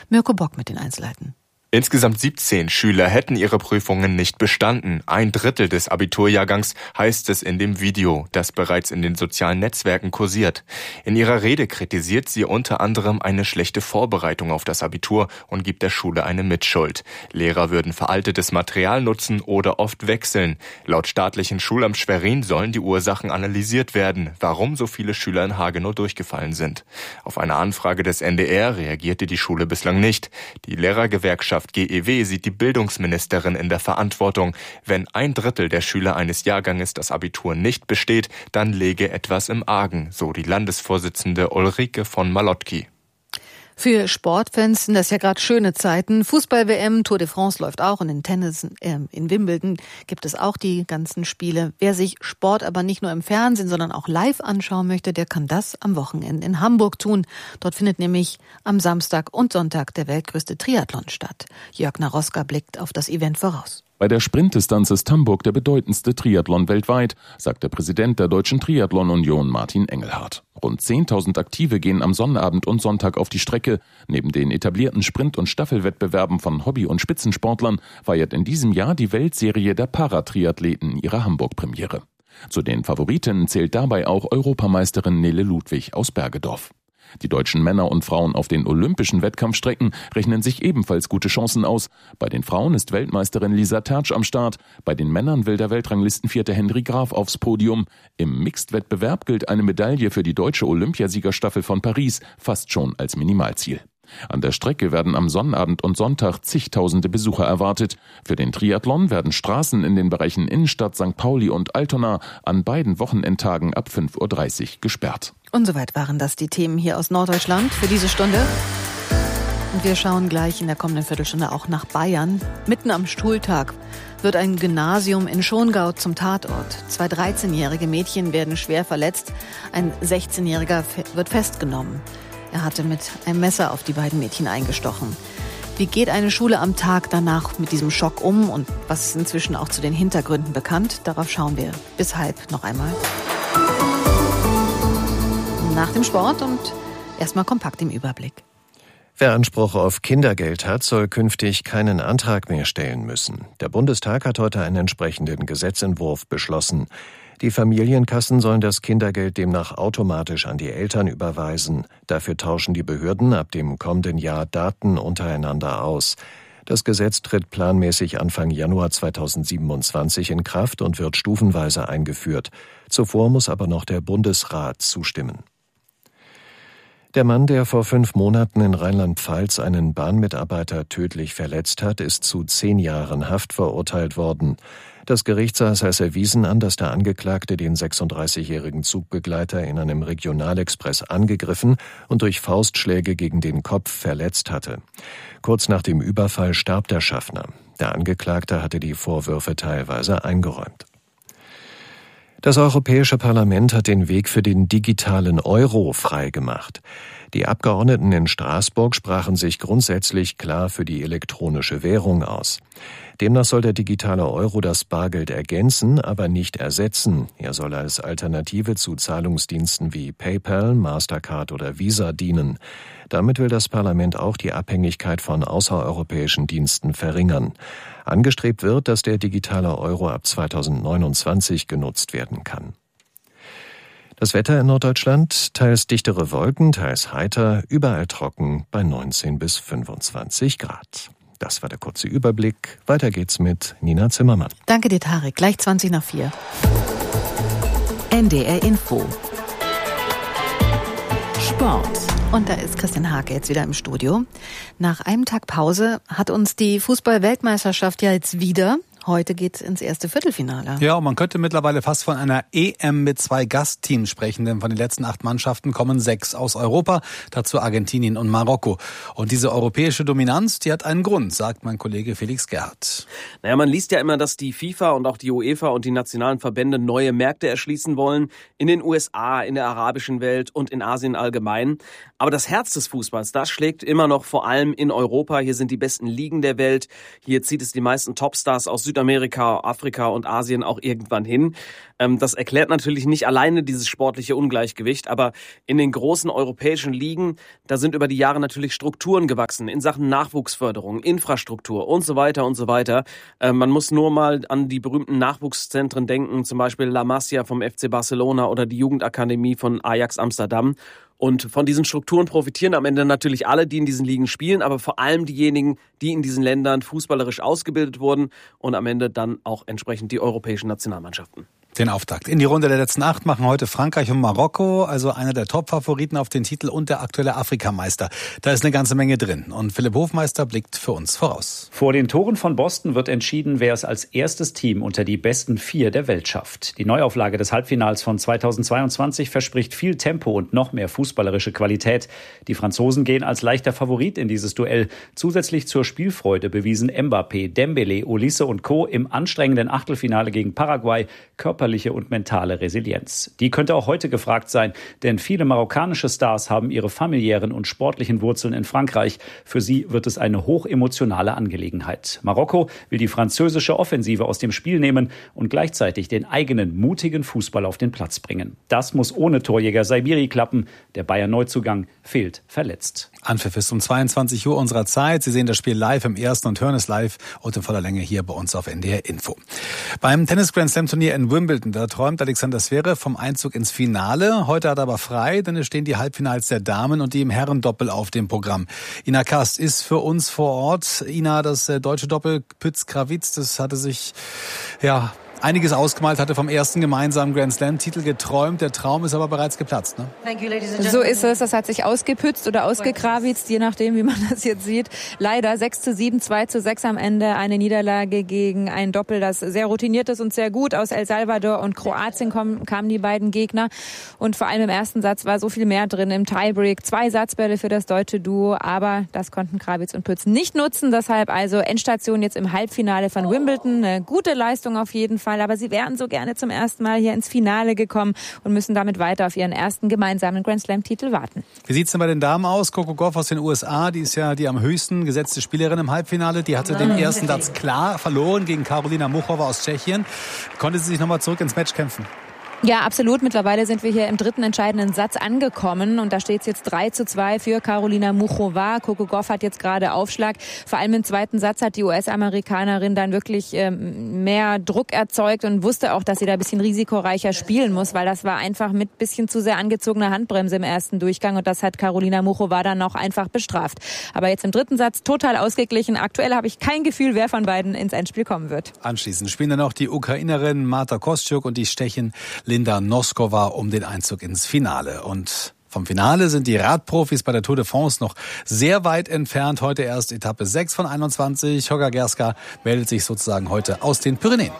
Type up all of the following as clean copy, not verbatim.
Mirko Bock mit den Einzelheiten. Insgesamt 17 Schüler hätten ihre Prüfungen nicht bestanden. 1/3 des Abiturjahrgangs, heißt es in dem Video, das bereits in den sozialen Netzwerken kursiert. In ihrer Rede kritisiert sie unter anderem eine schlechte Vorbereitung auf das Abitur und gibt der Schule eine Mitschuld. Lehrer würden veraltetes Material nutzen oder oft wechseln. Laut staatlichen Schulamt Schwerin sollen die Ursachen analysiert werden, warum so viele Schüler in Hagenow durchgefallen sind. Auf eine Anfrage des NDR reagierte die Schule bislang nicht. Die Lehrergewerkschaft GEW sieht die Bildungsministerin in der Verantwortung. Wenn 1/3 der Schüler eines Jahrganges das Abitur nicht besteht, dann läge etwas im Argen, so die Landesvorsitzende Ulrike von Malotki. Für Sportfans sind das ja gerade schöne Zeiten. Fußball-WM, Tour de France läuft auch und in Tennis, in Wimbledon gibt es auch die ganzen Spiele. Wer sich Sport aber nicht nur im Fernsehen, sondern auch live anschauen möchte, der kann das am Wochenende in Hamburg tun. Dort findet nämlich am Samstag und Sonntag der weltgrößte Triathlon statt. Jörg Naroska blickt auf das Event voraus. Bei der Sprintdistanz ist Hamburg der bedeutendste Triathlon weltweit, sagt der Präsident der Deutschen Triathlon-Union Martin Engelhardt. Rund 10.000 Aktive gehen am Sonnabend und Sonntag auf die Strecke. Neben den etablierten Sprint- und Staffelwettbewerben von Hobby- und Spitzensportlern feiert in diesem Jahr die Weltserie der Paratriathleten ihre Hamburg-Premiere. Zu den Favoritinnen zählt dabei auch Europameisterin Nele Ludwig aus Bergedorf. Die deutschen Männer und Frauen auf den olympischen Wettkampfstrecken rechnen sich ebenfalls gute Chancen aus. Bei den Frauen ist Weltmeisterin Lisa Tertsch am Start. Bei den Männern will der Weltranglistenvierte Henry Graf aufs Podium. Im Mixed-Wettbewerb gilt eine Medaille für die deutsche Olympiasiegerstaffel von Paris fast schon als Minimalziel. An der Strecke werden am Sonnabend und Sonntag zigtausende Besucher erwartet. Für den Triathlon werden Straßen in den Bereichen Innenstadt, St. Pauli und Altona an beiden Wochenendtagen ab 5.30 Uhr gesperrt. Und soweit waren das die Themen hier aus Norddeutschland für diese Stunde. Und wir schauen gleich in der kommenden Viertelstunde auch nach Bayern. Mitten am Schultag wird ein Gymnasium in Schongau zum Tatort. 2 13-jährige Mädchen werden schwer verletzt. Ein 16-jähriger wird festgenommen. Er hatte mit einem Messer auf die beiden Mädchen eingestochen. Wie geht eine Schule am Tag danach mit diesem Schock um und was ist inzwischen auch zu den Hintergründen bekannt? Darauf schauen wir bis 12:30 noch einmal. Nach dem Sport und erstmal kompakt im Überblick. Wer Anspruch auf Kindergeld hat, soll künftig keinen Antrag mehr stellen müssen. Der Bundestag hat heute einen entsprechenden Gesetzentwurf beschlossen. Die Familienkassen sollen das Kindergeld demnach automatisch an die Eltern überweisen. Dafür tauschen die Behörden ab dem kommenden Jahr Daten untereinander aus. Das Gesetz tritt planmäßig Anfang Januar 2027 in Kraft und wird stufenweise eingeführt. Zuvor muss aber noch der Bundesrat zustimmen. Der Mann, der vor 5 Monaten in Rheinland-Pfalz einen Bahnmitarbeiter tödlich verletzt hat, ist zu 10 Jahren Haft verurteilt worden. Das Gericht sah es als erwiesen an, dass der Angeklagte den 36-jährigen Zugbegleiter in einem Regionalexpress angegriffen und durch Faustschläge gegen den Kopf verletzt hatte. Kurz nach dem Überfall starb der Schaffner. Der Angeklagte hatte die Vorwürfe teilweise eingeräumt. Das Europäische Parlament hat den Weg für den digitalen Euro freigemacht. Die Abgeordneten in Straßburg sprachen sich grundsätzlich klar für die elektronische Währung aus. Demnach soll der digitale Euro das Bargeld ergänzen, aber nicht ersetzen. Er soll als Alternative zu Zahlungsdiensten wie PayPal, Mastercard oder Visa dienen. Damit will das Parlament auch die Abhängigkeit von außereuropäischen Diensten verringern. Angestrebt wird, dass der digitale Euro ab 2029 genutzt werden kann. Das Wetter in Norddeutschland, teils dichtere Wolken, teils heiter, überall trocken bei 19 bis 25 Grad. Das war der kurze Überblick. Weiter geht's mit Nina Zimmermann. Danke dir, Tarek. Gleich 4:20. NDR Info. Sport. Und da ist Christian Hake jetzt wieder im Studio. Nach einem Tag Pause hat uns die Fußball-Weltmeisterschaft ja jetzt wieder. Heute geht's ins erste Viertelfinale. Ja, und man könnte mittlerweile fast von einer EM mit 2 Gastteams sprechen, denn von den letzten 8 Mannschaften kommen 6 aus Europa, dazu Argentinien und Marokko. Und diese europäische Dominanz, die hat einen Grund, sagt mein Kollege Felix Gerhardt. Naja, man liest ja immer, dass die FIFA und auch die UEFA und die nationalen Verbände neue Märkte erschließen wollen, in den USA, in der arabischen Welt und in Asien allgemein. Aber das Herz des Fußballs, das schlägt immer noch vor allem in Europa. Hier sind die besten Ligen der Welt. Hier zieht es die meisten Topstars aus Südamerika Südamerika, Afrika und Asien auch irgendwann hin. Das erklärt natürlich nicht alleine dieses sportliche Ungleichgewicht, aber in den großen europäischen Ligen, da sind über die Jahre natürlich Strukturen gewachsen in Sachen Nachwuchsförderung, Infrastruktur und so weiter und so weiter. Man muss nur mal an die berühmten Nachwuchszentren denken, zum Beispiel La Masia vom FC Barcelona oder die Jugendakademie von Ajax Amsterdam. Und von diesen Strukturen profitieren am Ende natürlich alle, die in diesen Ligen spielen, aber vor allem diejenigen, die in diesen Ländern fußballerisch ausgebildet wurden und am Ende dann auch entsprechend die europäischen Nationalmannschaften. Den Auftakt in die Runde der letzten 8 machen heute Frankreich und Marokko, also einer der Top-Favoriten auf den Titel und der aktuelle Afrikameister. Da ist eine ganze Menge drin und Philipp Hofmeister blickt für uns voraus. Vor den Toren von Boston wird entschieden, wer es als erstes Team unter die besten 4 der Welt schafft. Die Neuauflage des Halbfinals von 2022 verspricht viel Tempo und noch mehr fußballerische Qualität. Die Franzosen gehen als leichter Favorit in dieses Duell. Zusätzlich zur Spielfreude bewiesen Mbappé, Dembélé, Olise und Co. im anstrengenden Achtelfinale gegen Paraguay körperliche und mentale Resilienz. Die könnte auch heute gefragt sein, denn viele marokkanische Stars haben ihre familiären und sportlichen Wurzeln in Frankreich. Für sie wird es eine hochemotionale Angelegenheit. Marokko will die französische Offensive aus dem Spiel nehmen und gleichzeitig den eigenen mutigen Fußball auf den Platz bringen. Das muss ohne Torjäger Saibiri klappen. Der Bayern-Neuzugang fehlt verletzt. Anpfiff ist um 22 Uhr unserer Zeit. Sie sehen das Spiel live im Ersten und hören es live und in voller Länge hier bei uns auf NDR Info. Beim Tennis-Grand-Slam-Turnier in Wimbledon, da träumt Alexander Zverev vom Einzug ins Finale. Heute hat er aber frei, denn es stehen die Halbfinals der Damen und die im Herrendoppel auf dem Programm. Ina Kast ist für uns vor Ort. Ina, das deutsche Doppel Pütz-Krawitz, das hatte sich einiges ausgemalt, hatte vom ersten gemeinsamen Grand-Slam-Titel geträumt. Der Traum ist aber bereits geplatzt, ne? So ist es. Das hat sich ausgepützt oder ausgekrawitzt, je nachdem, wie man das jetzt sieht. Leider 6:7, 2:6 am Ende. Eine Niederlage gegen ein Doppel, das sehr routiniert ist und sehr gut. Aus El Salvador und Kroatien kamen die beiden Gegner. Und vor allem im ersten Satz war so viel mehr drin im Tiebreak. 2 Satzbälle für das deutsche Duo, aber das konnten Krawitz und Pütz nicht nutzen. Deshalb also Endstation jetzt im Halbfinale von Wimbledon. Eine gute Leistung auf jeden Fall. Aber sie wären so gerne zum ersten Mal hier ins Finale gekommen und müssen damit weiter auf ihren ersten gemeinsamen Grand-Slam-Titel warten. Wie sieht's denn bei den Damen aus? Coco Gauff aus den USA, die ist ja die am höchsten gesetzte Spielerin im Halbfinale. Die hatte den ersten Satz klar verloren gegen Karolina Muchova aus Tschechien. Konnte sie sich nochmal zurück ins Match kämpfen? Ja, absolut. Mittlerweile sind wir hier im dritten entscheidenden Satz angekommen und da steht es jetzt 3:2 für Karolina Muchova. Coco Gauff hat jetzt gerade Aufschlag. Vor allem im zweiten Satz hat die US-Amerikanerin dann wirklich mehr Druck erzeugt und wusste auch, dass sie da ein bisschen risikoreicher spielen muss, weil das war einfach mit bisschen zu sehr angezogener Handbremse im ersten Durchgang und das hat Karolina Muchova dann auch einfach bestraft. Aber jetzt im dritten Satz total ausgeglichen. Aktuell habe ich kein Gefühl, wer von beiden ins Endspiel kommen wird. Anschließend spielen dann auch die Ukrainerin Marta Kostyuk und die Tschechin Linda Noskova um den Einzug ins Finale. Und vom Finale sind die Radprofis bei der Tour de France noch sehr weit entfernt. Heute erst Etappe 6 von 21. Holger Gerska meldet sich sozusagen heute aus den Pyrenäen.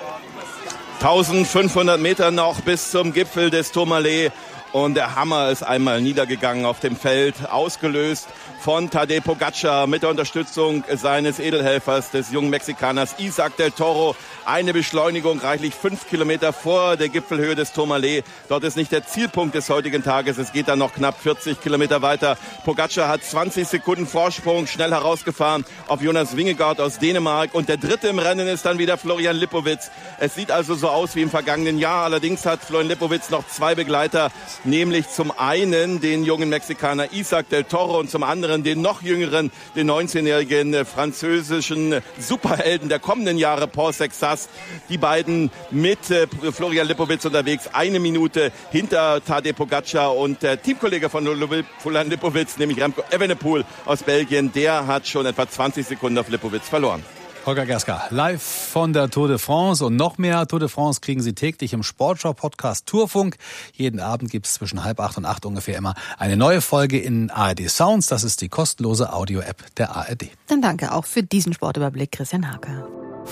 1500 Meter noch bis zum Gipfel des Tourmalet. Und der Hammer ist einmal niedergegangen auf dem Feld, ausgelöst von Tadej Pogačar mit der Unterstützung seines Edelhelfers, des jungen Mexikaners Isaac del Toro. Eine Beschleunigung reichlich 5 Kilometer vor der Gipfelhöhe des Tourmalet. Dort ist nicht der Zielpunkt des heutigen Tages. Es geht dann noch knapp 40 Kilometer weiter. Pogačar hat 20 Sekunden Vorsprung, schnell herausgefahren auf Jonas Vingegaard aus Dänemark. Und der dritte im Rennen ist dann wieder Florian Lipowitz. Es sieht also so aus wie im vergangenen Jahr. Allerdings hat Florian Lipowitz noch 2 Begleiter, nämlich zum einen den jungen Mexikaner Isaac del Toro und zum anderen den noch jüngeren, den 19-jährigen französischen Superhelden der kommenden Jahre, Paul Sexas. Die beiden mit Florian Lipowitz unterwegs, 1 Minute hinter Tadej Pogačar und der Teamkollege von Florian Lipowitz, nämlich Remco Evenepoel aus Belgien, der hat schon etwa 20 Sekunden auf Lipowitz verloren. Holger Gerska, live von der Tour de France und noch mehr Tour de France kriegen Sie täglich im Sportschau-Podcast Tourfunk. Jeden Abend gibt es zwischen 7:30 und 8 ungefähr immer eine neue Folge in ARD Sounds. Das ist die kostenlose Audio-App der ARD. Dann danke auch für diesen Sportüberblick, Christian Hake.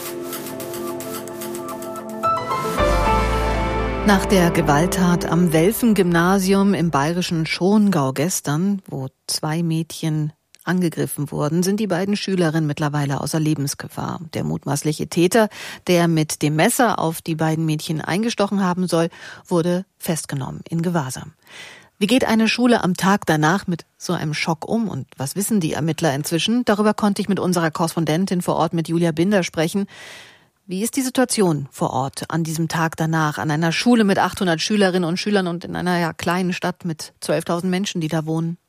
Nach der Gewalttat am Welfen-Gymnasium im bayerischen Schongau gestern, wo 2 Mädchen angegriffen wurden, sind die beiden Schülerinnen mittlerweile außer Lebensgefahr. Der mutmaßliche Täter, der mit dem Messer auf die beiden Mädchen eingestochen haben soll, wurde festgenommen in Gewahrsam. Wie geht eine Schule am Tag danach mit so einem Schock um und was wissen die Ermittler inzwischen? Darüber konnte ich mit unserer Korrespondentin vor Ort, mit Julia Binder, sprechen. Wie ist die Situation vor Ort an diesem Tag danach, an einer Schule mit 800 Schülerinnen und Schülern und in einer kleinen Stadt mit 12.000 Menschen, die da wohnen?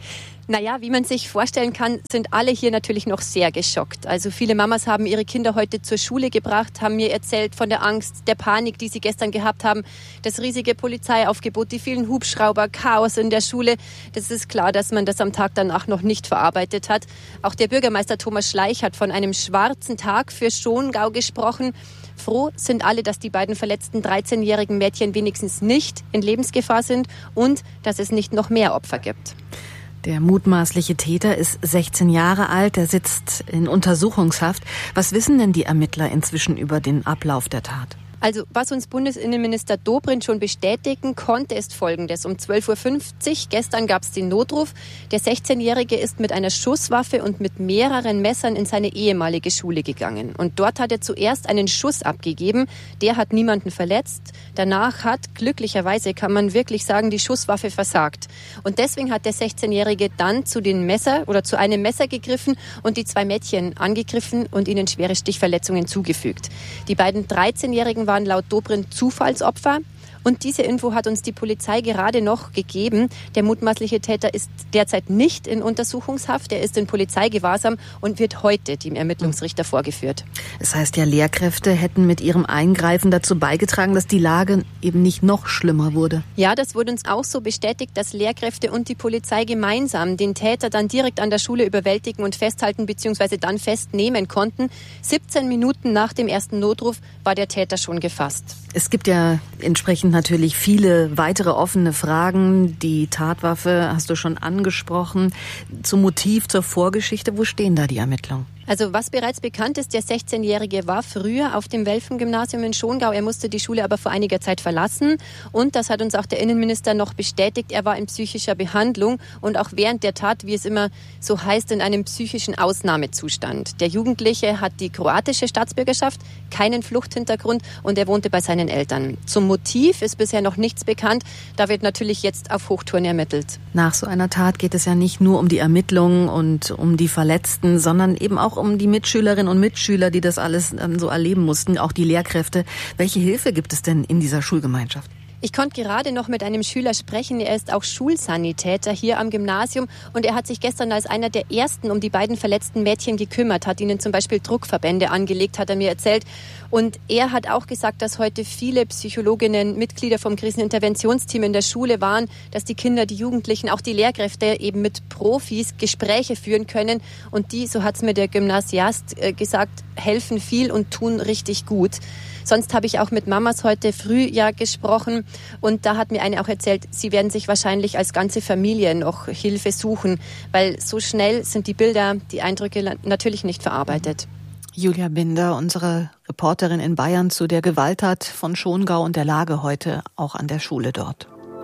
Naja, wie man sich vorstellen kann, sind alle hier natürlich noch sehr geschockt. Also viele Mamas haben ihre Kinder heute zur Schule gebracht, haben mir erzählt von der Angst, der Panik, die sie gestern gehabt haben. Das riesige Polizeiaufgebot, die vielen Hubschrauber, Chaos in der Schule. Das ist klar, dass man das am Tag danach noch nicht verarbeitet hat. Auch der Bürgermeister Thomas Schleich hat von einem schwarzen Tag für Schongau gesprochen. Froh sind alle, dass die beiden verletzten 13-jährigen Mädchen wenigstens nicht in Lebensgefahr sind und dass es nicht noch mehr Opfer gibt. Der mutmaßliche Täter ist 16 Jahre alt, er sitzt in Untersuchungshaft. Was wissen denn die Ermittler inzwischen über den Ablauf der Tat? Also was uns Bundesinnenminister Dobrindt schon bestätigen konnte, ist Folgendes. Um 12.50 Uhr gestern gab es den Notruf. Der 16-Jährige ist mit einer Schusswaffe und mit mehreren Messern in seine ehemalige Schule gegangen. Und dort hat er zuerst einen Schuss abgegeben. Der hat niemanden verletzt. Danach hat, glücklicherweise kann man wirklich sagen, die Schusswaffe versagt. Und deswegen hat der 16-Jährige dann zu einem Messer gegriffen und die 2 Mädchen angegriffen und ihnen schwere Stichverletzungen zugefügt. Die beiden 13-Jährigen waren laut Dobrindt Zufallsopfer. Und diese Info hat uns die Polizei gerade noch gegeben. Der mutmaßliche Täter ist derzeit nicht in Untersuchungshaft. Er ist in Polizeigewahrsam und wird heute dem Ermittlungsrichter vorgeführt. Es heißt ja, Lehrkräfte hätten mit ihrem Eingreifen dazu beigetragen, dass die Lage eben nicht noch schlimmer wurde. Ja, das wurde uns auch so bestätigt, dass Lehrkräfte und die Polizei gemeinsam den Täter dann direkt an der Schule überwältigen und festhalten bzw. dann festnehmen konnten. 17 Minuten nach dem ersten Notruf war der Täter schon gefasst. Es gibt ja entsprechend natürlich viele weitere offene Fragen. Die Tatwaffe hast du schon angesprochen. Zum Motiv, zur Vorgeschichte, wo stehen da die Ermittlungen? Also was bereits bekannt ist, der 16-Jährige war früher auf dem Welfen-Gymnasium in Schongau. Er musste die Schule aber vor einiger Zeit verlassen. Und das hat uns auch der Innenminister noch bestätigt. Er war in psychischer Behandlung und auch während der Tat, wie es immer so heißt, in einem psychischen Ausnahmezustand. Der Jugendliche hat die kroatische Staatsbürgerschaft, keinen Fluchthintergrund und er wohnte bei seinen Eltern. Zum Motiv ist bisher noch nichts bekannt. Da wird natürlich jetzt auf Hochtouren ermittelt. Nach so einer Tat geht es ja nicht nur um die Ermittlungen und um die Verletzten, sondern eben auch um die Mitschülerinnen und Mitschüler, die das alles so erleben mussten, auch die Lehrkräfte. Welche Hilfe gibt es denn in dieser Schulgemeinschaft? Ich konnte gerade noch mit einem Schüler sprechen. Er ist auch Schulsanitäter hier am Gymnasium und er hat sich gestern als einer der Ersten um die beiden verletzten Mädchen gekümmert, hat ihnen zum Beispiel Druckverbände angelegt, hat er mir erzählt. Und er hat auch gesagt, dass heute viele Psychologinnen, Mitglieder vom Kriseninterventionsteam in der Schule waren, dass die Kinder, die Jugendlichen, auch die Lehrkräfte eben mit Profis Gespräche führen können. Und die, so hat es mir der Gymnasiast gesagt, helfen viel und tun richtig gut. Sonst habe ich auch mit Mamas heute früh ja gesprochen und da hat mir eine auch erzählt, sie werden sich wahrscheinlich als ganze Familie noch Hilfe suchen, weil so schnell sind die Bilder, die Eindrücke natürlich nicht verarbeitet. Julia Binder, unsere Reporterin in Bayern zu der Gewalttat von Schongau und der Lage heute auch an der Schule dort.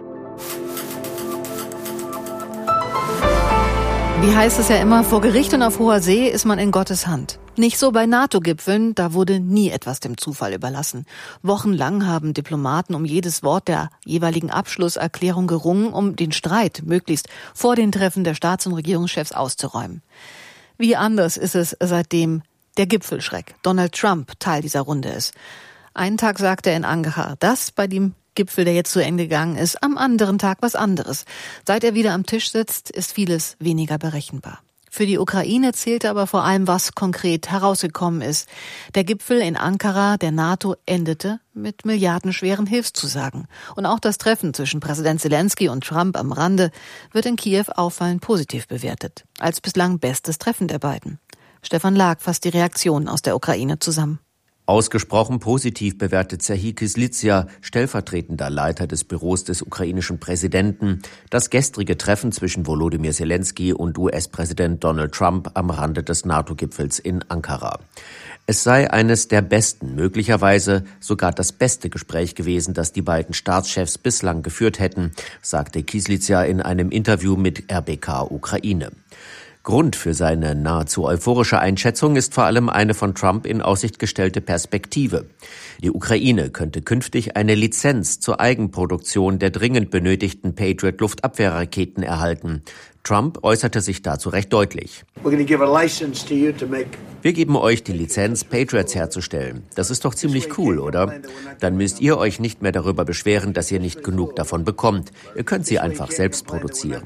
Wie heißt es ja immer, vor Gericht und auf hoher See ist man in Gottes Hand. Nicht so bei NATO-Gipfeln, da wurde nie etwas dem Zufall überlassen. Wochenlang haben Diplomaten um jedes Wort der jeweiligen Abschlusserklärung gerungen, um den Streit möglichst vor den Treffen der Staats- und Regierungschefs auszuräumen. Wie anders ist es, seitdem der Gipfelschreck Donald Trump Teil dieser Runde ist. Einen Tag sagte er in Ankara, dass bei dem Gipfel, der jetzt zu Ende gegangen ist, am anderen Tag was anderes. Seit er wieder am Tisch sitzt, ist vieles weniger berechenbar. Für die Ukraine zählte aber vor allem, was konkret herausgekommen ist. Der Gipfel in Ankara der NATO endete mit milliardenschweren Hilfszusagen. Und auch das Treffen zwischen Präsident Zelensky und Trump am Rande wird in Kiew auffallend positiv bewertet. Als bislang bestes Treffen der beiden. Stefan Lag fasst die Reaktionen aus der Ukraine zusammen. Ausgesprochen positiv bewertet Serhii Kyslytsya, stellvertretender Leiter des Büros des ukrainischen Präsidenten, das gestrige Treffen zwischen Volodymyr Zelensky und US-Präsident Donald Trump am Rande des NATO-Gipfels in Ankara. Es sei eines der besten, möglicherweise sogar das beste Gespräch gewesen, das die beiden Staatschefs bislang geführt hätten, sagte Kyslytsya in einem Interview mit RBK Ukraine. Grund für seine nahezu euphorische Einschätzung ist vor allem eine von Trump in Aussicht gestellte Perspektive. Die Ukraine könnte künftig eine Lizenz zur Eigenproduktion der dringend benötigten Patriot-Luftabwehrraketen erhalten. Trump äußerte sich dazu recht deutlich. Wir Wir geben euch die Lizenz, Patriots herzustellen. Das ist doch ziemlich cool, oder? Dann müsst ihr euch nicht mehr darüber beschweren, dass ihr nicht genug davon bekommt. Ihr könnt sie einfach selbst produzieren.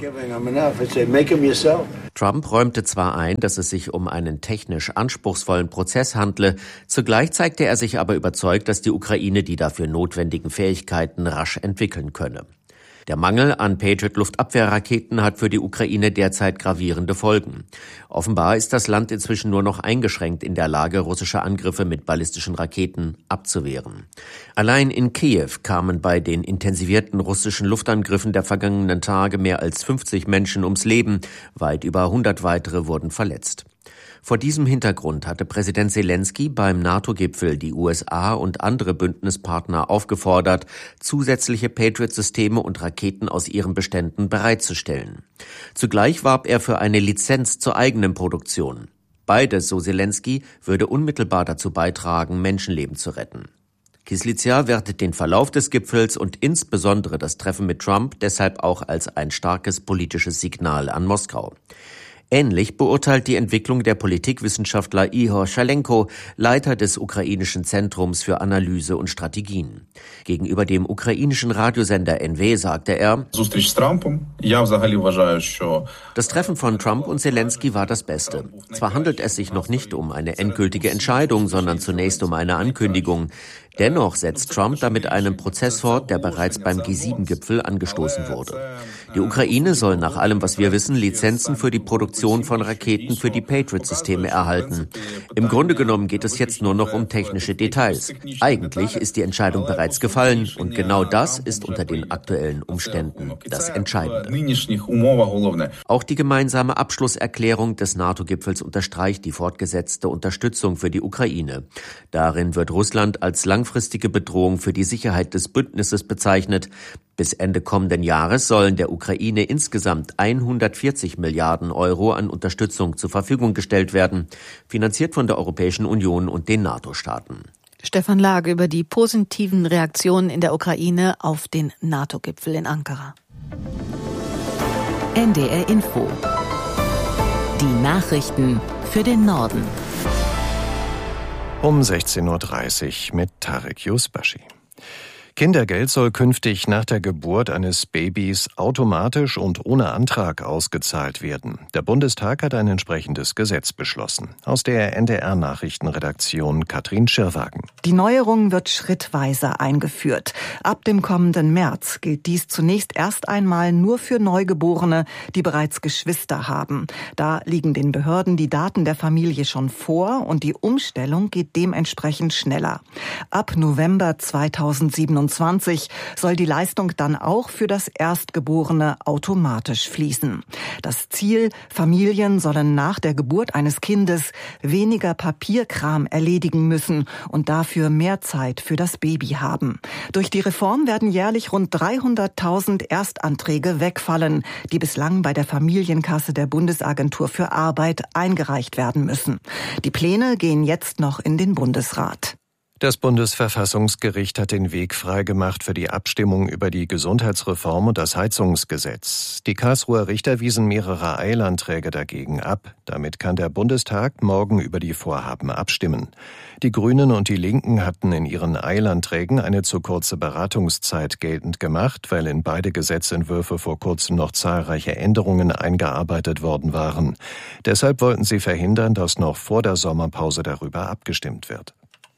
Trump räumte zwar ein, dass es sich um einen technisch anspruchsvollen Prozess handle, zugleich zeigte er sich aber überzeugt, dass die Ukraine die dafür notwendigen Fähigkeiten rasch entwickeln könne. Der Mangel an Patriot-Luftabwehrraketen hat für die Ukraine derzeit gravierende Folgen. Offenbar ist das Land inzwischen nur noch eingeschränkt in der Lage, russische Angriffe mit ballistischen Raketen abzuwehren. Allein in Kiew kamen bei den intensivierten russischen Luftangriffen der vergangenen Tage mehr als 50 Menschen ums Leben, weit über 100 weitere wurden verletzt. Vor diesem Hintergrund hatte Präsident Selenskyj beim NATO-Gipfel die USA und andere Bündnispartner aufgefordert, zusätzliche Patriot-Systeme und Raketen aus ihren Beständen bereitzustellen. Zugleich warb er für eine Lizenz zur eigenen Produktion. Beides, so Selenskyj, würde unmittelbar dazu beitragen, Menschenleben zu retten. Kyslytsja wertet den Verlauf des Gipfels und insbesondere das Treffen mit Trump deshalb auch als ein starkes politisches Signal an Moskau. Ähnlich beurteilt die Entwicklung der Politikwissenschaftler Ihor Schalenko, Leiter des ukrainischen Zentrums für Analyse und Strategien. Gegenüber dem ukrainischen Radiosender NW sagte er: Das Treffen von Trump und Selenskyj war das Beste. Zwar handelt es sich noch nicht um eine endgültige Entscheidung, sondern zunächst um eine Ankündigung. Dennoch setzt Trump damit einen Prozess fort, der bereits beim G7-Gipfel angestoßen wurde. Die Ukraine soll nach allem, was wir wissen, Lizenzen für die Produktion von Raketen für die Patriot-Systeme erhalten. Im Grunde genommen geht es jetzt nur noch um technische Details. Eigentlich ist die Entscheidung bereits gefallen und genau das ist unter den aktuellen Umständen das Entscheidende. Auch die gemeinsame Abschlusserklärung des NATO-Gipfels unterstreicht die fortgesetzte Unterstützung für die Ukraine. Darin wird Russland als langfristige Bedrohung für die Sicherheit des Bündnisses bezeichnet. Bis Ende kommenden Jahres sollen der Ukraine insgesamt 140 Milliarden Euro an Unterstützung zur Verfügung gestellt werden, finanziert von der Europäischen Union und den NATO-Staaten. Stefan Lage über die positiven Reaktionen in der Ukraine auf den NATO-Gipfel in Ankara. NDR Info. Die Nachrichten für den Norden. Um 16.30 Uhr mit Tarek Yusbashi. Kindergeld soll künftig nach der Geburt eines Babys automatisch und ohne Antrag ausgezahlt werden. Der Bundestag hat ein entsprechendes Gesetz beschlossen. Aus der NDR-Nachrichtenredaktion Katrin Schirrwagen. Die Neuerung wird schrittweise eingeführt. Ab dem kommenden März gilt dies zunächst erst einmal nur für Neugeborene, die bereits Geschwister haben. Da liegen den Behörden die Daten der Familie schon vor und die Umstellung geht dementsprechend schneller. Ab November 2027 soll die Leistung dann auch für das Erstgeborene automatisch fließen. Das Ziel: Familien sollen nach der Geburt eines Kindes weniger Papierkram erledigen müssen und dafür mehr Zeit für das Baby haben. Durch die Reform werden jährlich rund 300.000 Erstanträge wegfallen, die bislang bei der Familienkasse der Bundesagentur für Arbeit eingereicht werden müssen. Die Pläne gehen jetzt noch in den Bundesrat. Das Bundesverfassungsgericht hat den Weg freigemacht für die Abstimmung über die Gesundheitsreform und das Heizungsgesetz. Die Karlsruher Richter wiesen mehrere Eilanträge dagegen ab. Damit kann der Bundestag morgen über die Vorhaben abstimmen. Die Grünen und die Linken hatten in ihren Eilanträgen eine zu kurze Beratungszeit geltend gemacht, weil in beide Gesetzentwürfe vor kurzem noch zahlreiche Änderungen eingearbeitet worden waren. Deshalb wollten sie verhindern, dass noch vor der Sommerpause darüber abgestimmt wird.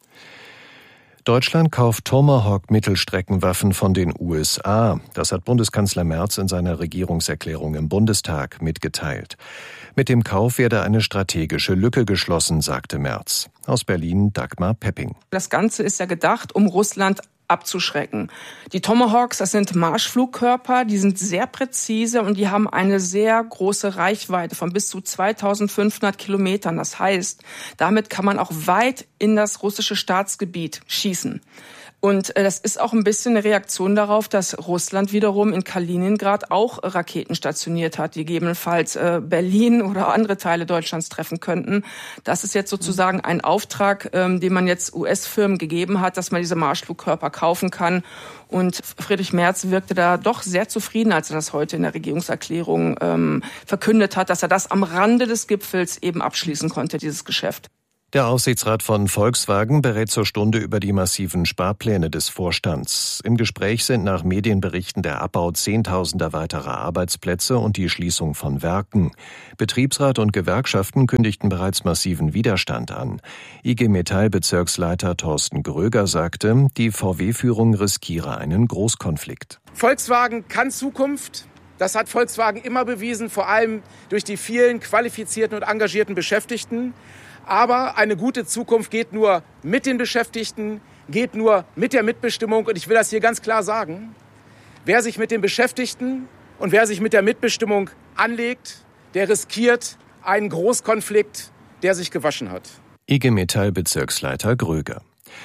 Deutschland kauft Tomahawk-Mittelstreckenwaffen von den USA. Das hat Bundeskanzler Merz in seiner Regierungserklärung im Bundestag mitgeteilt. Mit dem Kauf werde eine strategische Lücke geschlossen, sagte Merz. Aus Berlin Dagmar Pepping. Das Ganze ist ja gedacht, um Russland abzuschrecken. Die Tomahawks, das sind Marschflugkörper, die sind sehr präzise und die haben eine sehr große Reichweite von bis zu 2500 Kilometern. Das heißt, damit kann man auch weit in das russische Staatsgebiet schießen. Und das ist auch ein bisschen eine Reaktion darauf, dass Russland wiederum in Kaliningrad auch Raketen stationiert hat, die gegebenenfalls Berlin oder andere Teile Deutschlands treffen könnten. Das ist jetzt sozusagen ein Auftrag, den man jetzt US-Firmen gegeben hat, dass man diese Marschflugkörper kaufen kann. Und Friedrich Merz wirkte da doch sehr zufrieden, als er das heute in der Regierungserklärung verkündet hat, dass er das am Rande des Gipfels eben abschließen konnte, dieses Geschäft. Der Aufsichtsrat von Volkswagen berät zur Stunde über die massiven Sparpläne des Vorstands. Im Gespräch sind nach Medienberichten der Abbau Zehntausender weiterer Arbeitsplätze und die Schließung von Werken. Betriebsrat und Gewerkschaften kündigten bereits massiven Widerstand an. IG Metall-Bezirksleiter Thorsten Gröger sagte, die VW-Führung riskiere einen Großkonflikt. Volkswagen kann Zukunft. Das hat Volkswagen immer bewiesen, vor allem durch die vielen qualifizierten und engagierten Beschäftigten. Aber eine gute Zukunft geht nur mit den Beschäftigten, geht nur mit der Mitbestimmung. Und ich will das hier ganz klar sagen. Wer sich mit den Beschäftigten und wer sich mit der Mitbestimmung anlegt, der riskiert einen Großkonflikt, der sich gewaschen hat. IG Metall-Bezirksleiter Gröger.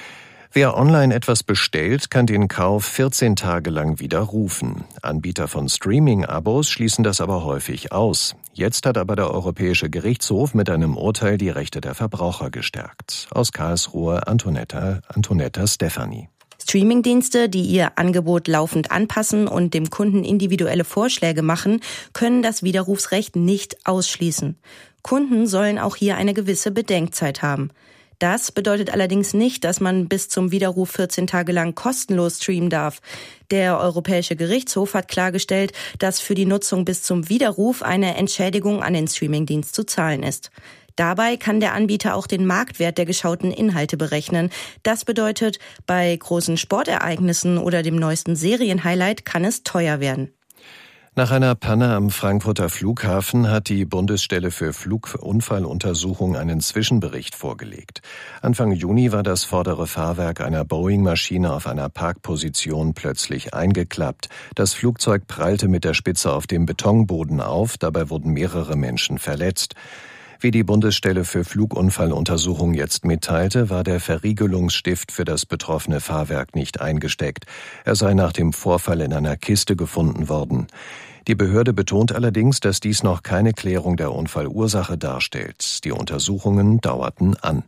Wer online etwas bestellt, kann den Kauf 14 Tage lang widerrufen. Anbieter von Streaming-Abos schließen das aber häufig aus. Jetzt hat aber der Europäische Gerichtshof mit einem Urteil die Rechte der Verbraucher gestärkt. Aus Karlsruhe Antonetta Stefani. Streamingdienste, die ihr Angebot laufend anpassen und dem Kunden individuelle Vorschläge machen, können das Widerrufsrecht nicht ausschließen. Kunden sollen auch hier eine gewisse Bedenkzeit haben. Das bedeutet allerdings nicht, dass man bis zum Widerruf 14 Tage lang kostenlos streamen darf. Der Europäische Gerichtshof hat klargestellt, dass für die Nutzung bis zum Widerruf eine Entschädigung an den Streamingdienst zu zahlen ist. Dabei kann der Anbieter auch den Marktwert der geschauten Inhalte berechnen. Das bedeutet, bei großen Sportereignissen oder dem neuesten Serienhighlight kann es teuer werden. Nach einer Panne am Frankfurter Flughafen hat die Bundesstelle für Flugunfalluntersuchung einen Zwischenbericht vorgelegt. Anfang Juni war das vordere Fahrwerk einer Boeing-Maschine auf einer Parkposition plötzlich eingeklappt. Das Flugzeug prallte mit der Spitze auf dem Betonboden auf, dabei wurden mehrere Menschen verletzt. Wie die Bundesstelle für Flugunfalluntersuchung jetzt mitteilte, war der Verriegelungsstift für das betroffene Fahrwerk nicht eingesteckt. Er sei nach dem Vorfall in einer Kiste gefunden worden. Die Behörde betont allerdings, dass dies noch keine Klärung der Unfallursache darstellt. Die Untersuchungen dauerten an.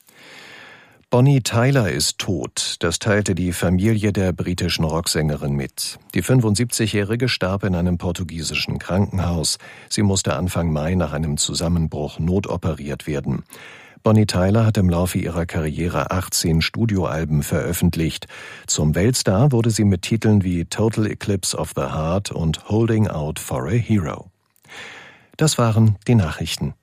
Bonnie Tyler ist tot. Das teilte die Familie der britischen Rocksängerin mit. Die 75-Jährige starb in einem portugiesischen Krankenhaus. Sie musste Anfang Mai nach einem Zusammenbruch notoperiert werden. Bonnie Tyler hat im Laufe ihrer Karriere 18 Studioalben veröffentlicht. Zum Weltstar wurde sie mit Titeln wie Total Eclipse of the Heart und Holding Out for a Hero. Das waren die Nachrichten.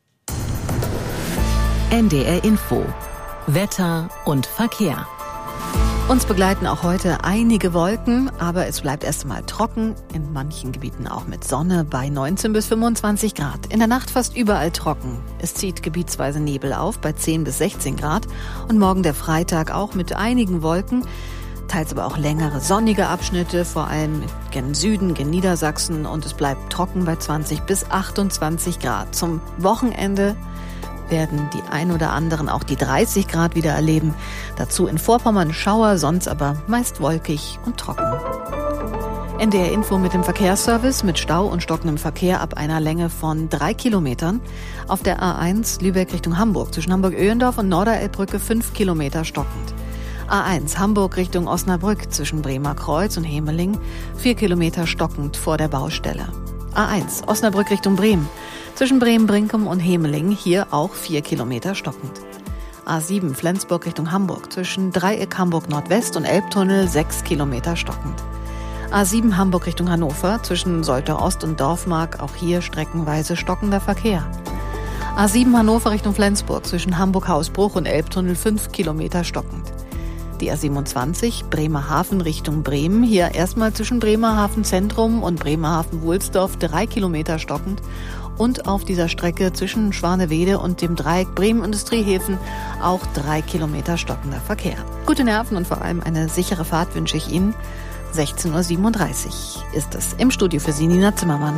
NDR Info. Wetter und Verkehr. Uns begleiten auch heute einige Wolken, aber es bleibt erst einmal trocken, in manchen Gebieten auch mit Sonne bei 19 bis 25 Grad. In der Nacht fast überall trocken. Es zieht gebietsweise Nebel auf bei 10 bis 16 Grad und morgen der Freitag auch mit einigen Wolken, teils aber auch längere sonnige Abschnitte, vor allem gen Süden, gen Niedersachsen, und es bleibt trocken bei 20 bis 28 Grad. Zum Wochenende werden die ein oder anderen auch die 30 Grad wieder erleben. Dazu in Vorpommern Schauer, sonst aber meist wolkig und trocken. NDR Info mit dem Verkehrsservice mit Stau und stockendem Verkehr ab einer Länge von 3 Kilometern. Auf der A1 Lübeck Richtung Hamburg zwischen Hamburg-Öhendorf und Norderelbbrücke 5 Kilometer stockend. A1 Hamburg Richtung Osnabrück zwischen Bremer Kreuz und Hemeling 4 Kilometer stockend vor der Baustelle. A1 Osnabrück Richtung Bremen zwischen Bremen-Brinkum und Hemeling hier auch 4 Kilometer stockend. A7 Flensburg Richtung Hamburg zwischen Dreieck Hamburg Nordwest und Elbtunnel 6 Kilometer stockend. A7 Hamburg Richtung Hannover zwischen Soltau Ost und Dorfmark auch hier streckenweise stockender Verkehr. A7 Hannover Richtung Flensburg zwischen Hamburg-Hausbruch und Elbtunnel 5 Kilometer stockend. Die A27 Bremerhaven Richtung Bremen, hier erstmal zwischen Bremerhaven Zentrum und Bremerhaven-Wulsdorf 3 Kilometer stockend. Und auf dieser Strecke zwischen Schwanewede und dem Dreieck Bremen-Industriehäfen auch 3 Kilometer stockender Verkehr. Gute Nerven und vor allem eine sichere Fahrt wünsche ich Ihnen. 16.37 Uhr ist es. Im Studio für Sie Nina Zimmermann.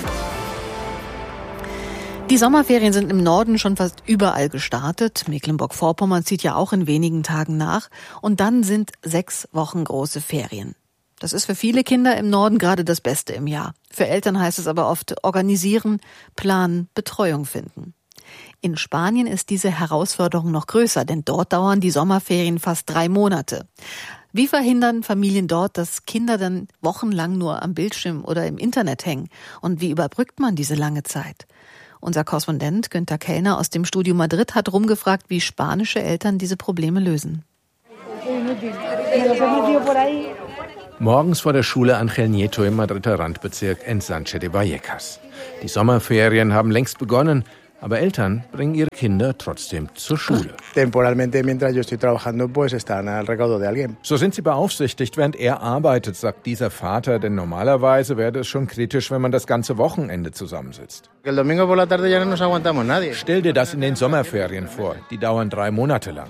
Die Sommerferien sind im Norden schon fast überall gestartet. Mecklenburg-Vorpommern zieht ja auch in wenigen Tagen nach. Und dann sind 6 Wochen große Ferien. Das ist für viele Kinder im Norden gerade das Beste im Jahr. Für Eltern heißt es aber oft organisieren, planen, Betreuung finden. In Spanien ist diese Herausforderung noch größer, denn dort dauern die Sommerferien fast 3 Monate. Wie verhindern Familien dort, dass Kinder dann wochenlang nur am Bildschirm oder im Internet hängen? Und wie überbrückt man diese lange Zeit? Unser Korrespondent Günther Kellner aus dem Studio Madrid hat rumgefragt, wie spanische Eltern diese Probleme lösen. Morgens vor der Schule Ángel Nieto im Madrider Randbezirk Ensanche de Vallecas. Die Sommerferien haben längst begonnen, aber Eltern bringen ihre Kinder trotzdem zur Schule. So sind sie beaufsichtigt, während er arbeitet, sagt dieser Vater, denn normalerweise wäre es schon kritisch, wenn man das ganze Wochenende zusammensitzt. Stell dir das in den Sommerferien vor, die dauern 3 Monate lang.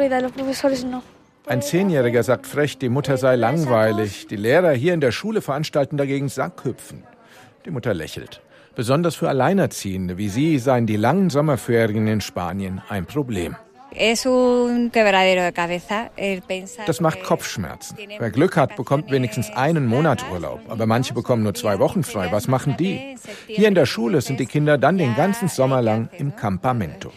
Ein 10-Jähriger sagt frech, die Mutter sei langweilig. Die Lehrer hier in der Schule veranstalten dagegen Sackhüpfen. Die Mutter lächelt. Besonders für Alleinerziehende wie sie seien die langen Sommerferien in Spanien ein Problem. Das macht Kopfschmerzen. Wer Glück hat, bekommt wenigstens einen Monat Urlaub. Aber manche bekommen nur 2 Wochen frei. Was machen die? Hier in der Schule sind die Kinder dann den ganzen Sommer lang im Campamento.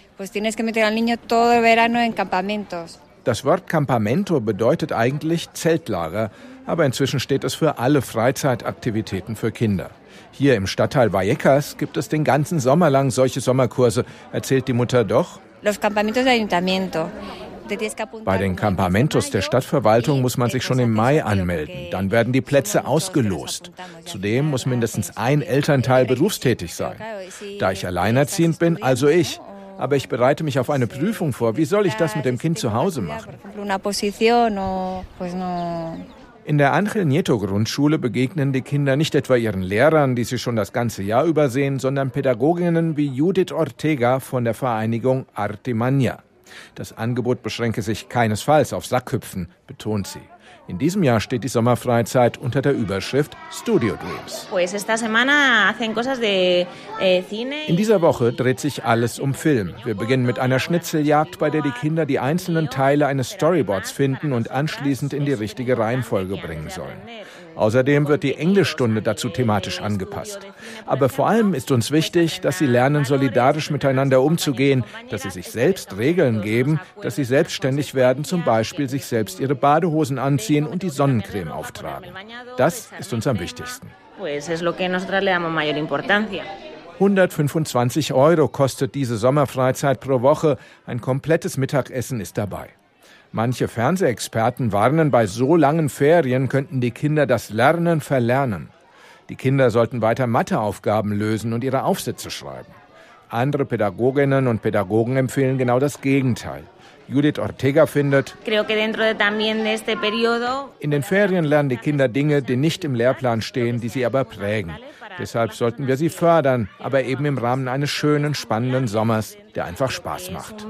Das Wort Campamento bedeutet eigentlich Zeltlager, aber inzwischen steht es für alle Freizeitaktivitäten für Kinder. Hier im Stadtteil Vallecas gibt es den ganzen Sommer lang solche Sommerkurse, erzählt die Mutter doch. Bei den Campamentos der Stadtverwaltung muss man sich schon im Mai anmelden. Dann werden die Plätze ausgelost. Zudem muss mindestens ein Elternteil berufstätig sein. Da ich alleinerziehend bin, also ich. Aber ich bereite mich auf eine Prüfung vor. Wie soll ich das mit dem Kind zu Hause machen? In der Ángel Nieto Grundschule begegnen die Kinder nicht etwa ihren Lehrern, die sie schon das ganze Jahr übersehen, sondern Pädagoginnen wie Judith Ortega von der Vereinigung Artimania. Das Angebot beschränke sich keinesfalls auf Sackhüpfen, betont sie. In diesem Jahr steht die Sommerfreizeit unter der Überschrift Studio Dreams. In dieser Woche dreht sich alles um Film. Wir beginnen mit einer Schnitzeljagd, bei der die Kinder die einzelnen Teile eines Storyboards finden und anschließend in die richtige Reihenfolge bringen sollen. Außerdem wird die Englischstunde dazu thematisch angepasst. Aber vor allem ist uns wichtig, dass sie lernen, solidarisch miteinander umzugehen, dass sie sich selbst Regeln geben, dass sie selbstständig werden, zum Beispiel sich selbst ihre Badehosen anziehen und die Sonnencreme auftragen. Das ist uns am wichtigsten. 125 € kostet diese Sommerfreizeit pro Woche. Ein komplettes Mittagessen ist dabei. Manche Fernsehexperten warnen, bei so langen Ferien könnten die Kinder das Lernen verlernen. Die Kinder sollten weiter Matheaufgaben lösen und ihre Aufsätze schreiben. Andere Pädagoginnen und Pädagogen empfehlen genau das Gegenteil. Judith Ortega findet, in den Ferien lernen die Kinder Dinge, die nicht im Lehrplan stehen, die sie aber prägen. Deshalb sollten wir sie fördern, aber eben im Rahmen eines schönen, spannenden Sommers, der einfach Spaß macht.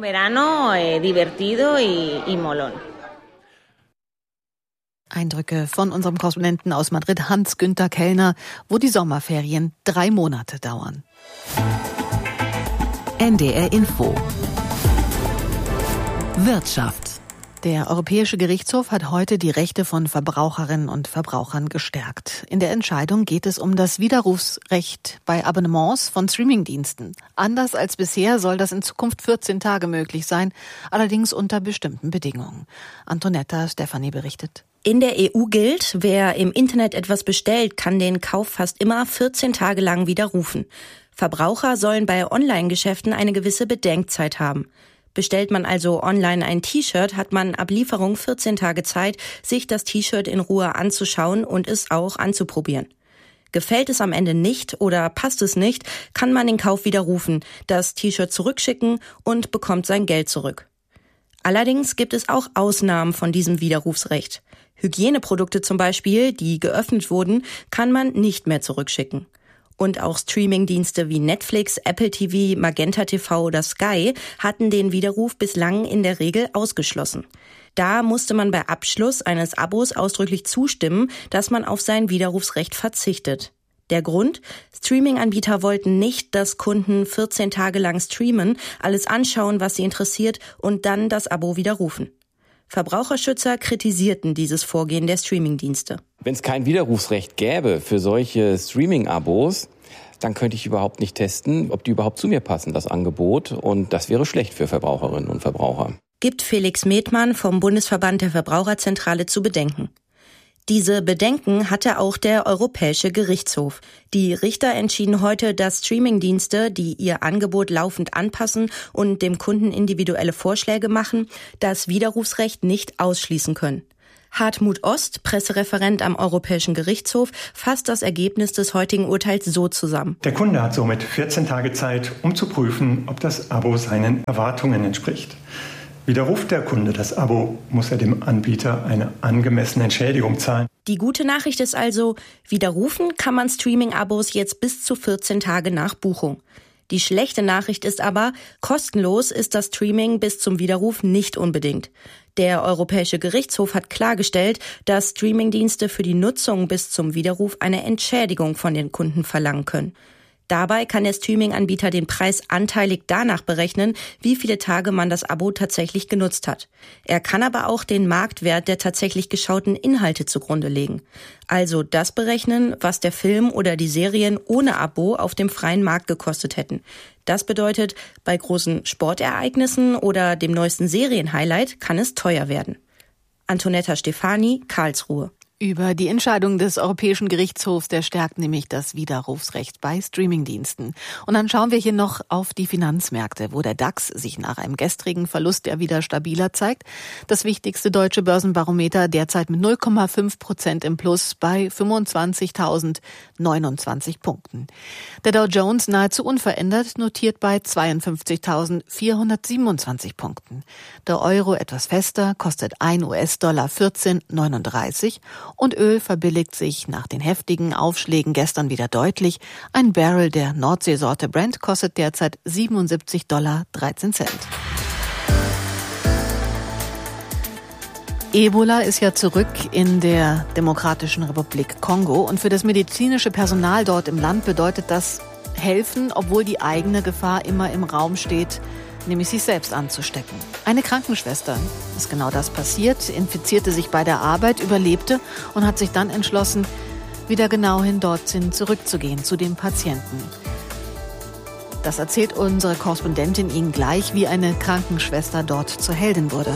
Eindrücke von unserem Korrespondenten aus Madrid, Hans-Günther Kellner, wo die Sommerferien 3 Monate dauern. NDR Info Wirtschaft. Der Europäische Gerichtshof hat heute die Rechte von Verbraucherinnen und Verbrauchern gestärkt. In der Entscheidung geht es um das Widerrufsrecht bei Abonnements von Streamingdiensten. Anders als bisher soll das in Zukunft 14 Tage möglich sein, allerdings unter bestimmten Bedingungen. Antonetta Stefani berichtet. In der EU gilt, wer im Internet etwas bestellt, kann den Kauf fast immer 14 Tage lang widerrufen. Verbraucher sollen bei Online-Geschäften eine gewisse Bedenkzeit haben. Bestellt man also online ein T-Shirt, hat man ab Lieferung 14 Tage Zeit, sich das T-Shirt in Ruhe anzuschauen und es auch anzuprobieren. Gefällt es am Ende nicht oder passt es nicht, kann man den Kauf widerrufen, das T-Shirt zurückschicken und bekommt sein Geld zurück. Allerdings gibt es auch Ausnahmen von diesem Widerrufsrecht. Hygieneprodukte zum Beispiel, die geöffnet wurden, kann man nicht mehr zurückschicken. Und auch Streamingdienste wie Netflix, Apple TV, Magenta TV oder Sky hatten den Widerruf bislang in der Regel ausgeschlossen. Da musste man bei Abschluss eines Abos ausdrücklich zustimmen, dass man auf sein Widerrufsrecht verzichtet. Der Grund? Streaming-Anbieter wollten nicht, dass Kunden 14 Tage lang streamen, alles anschauen, was sie interessiert und dann das Abo widerrufen. Verbraucherschützer kritisierten dieses Vorgehen der Streamingdienste. Wenn es kein Widerrufsrecht gäbe für solche Streaming-Abos, dann könnte ich überhaupt nicht testen, ob die überhaupt zu mir passen, das Angebot. Und das wäre schlecht für Verbraucherinnen und Verbraucher. Gibt Felix Methmann vom Bundesverband der Verbraucherzentrale zu bedenken. Diese Bedenken hatte auch der Europäische Gerichtshof. Die Richter entschieden heute, dass Streamingdienste, die ihr Angebot laufend anpassen und dem Kunden individuelle Vorschläge machen, das Widerrufsrecht nicht ausschließen können. Hartmut Ost, Pressereferent am Europäischen Gerichtshof, fasst das Ergebnis des heutigen Urteils so zusammen. Der Kunde hat somit 14 Tage Zeit, um zu prüfen, ob das Abo seinen Erwartungen entspricht. Widerruft der Kunde das Abo, muss er dem Anbieter eine angemessene Entschädigung zahlen. Die gute Nachricht ist also, widerrufen kann man Streaming-Abos jetzt bis zu 14 Tage nach Buchung. Die schlechte Nachricht ist aber, kostenlos ist das Streaming bis zum Widerruf nicht unbedingt. Der Europäische Gerichtshof hat klargestellt, dass Streamingdienste für die Nutzung bis zum Widerruf eine Entschädigung von den Kunden verlangen können. Dabei kann der Streaming-Anbieter den Preis anteilig danach berechnen, wie viele Tage man das Abo tatsächlich genutzt hat. Er kann aber auch den Marktwert der tatsächlich geschauten Inhalte zugrunde legen. Also das berechnen, was der Film oder die Serien ohne Abo auf dem freien Markt gekostet hätten. Das bedeutet, bei großen Sportereignissen oder dem neuesten Serienhighlight kann es teuer werden. Antonetta Stefani, Karlsruhe. Über die Entscheidung des Europäischen Gerichtshofs, der stärkt nämlich das Widerrufsrecht bei Streamingdiensten. Und dann schauen wir hier noch auf die Finanzmärkte, wo der DAX sich nach einem gestrigen Verlust ja wieder stabiler zeigt. Das wichtigste deutsche Börsenbarometer derzeit mit 0,5% im Plus bei 25.029 Punkten. Der Dow Jones nahezu unverändert, notiert bei 52.427 Punkten. Der Euro etwas fester, kostet 1 US-Dollar 14,39 und Öl verbilligt sich nach den heftigen Aufschlägen gestern wieder deutlich. Ein Barrel der Nordseesorte Brent kostet derzeit $77,13. Ebola ist ja zurück in der Demokratischen Republik Kongo und für das medizinische Personal dort im Land bedeutet das helfen, obwohl die eigene Gefahr immer im Raum steht, nämlich sich selbst anzustecken. Eine Krankenschwester, ist genau das passiert, infizierte sich bei der Arbeit, überlebte und hat sich dann entschlossen, wieder genau hin dorthin zurückzugehen, zu den Patienten. Das erzählt unsere Korrespondentin Ihnen gleich, wie eine Krankenschwester dort zur Heldin wurde.